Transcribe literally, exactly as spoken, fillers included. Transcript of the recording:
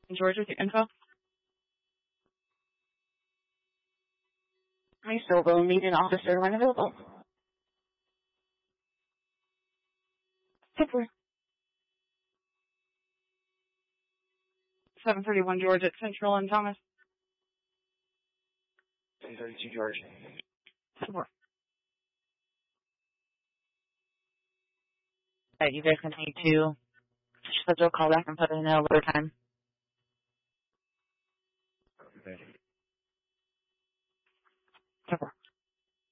George, with your info. I still will need an officer when available. Super. seven thirty-one George at Central and Thomas. ten thirty-two George. Super. Alright, you guys continue to schedule a call back and put in a later time. Okay. Super.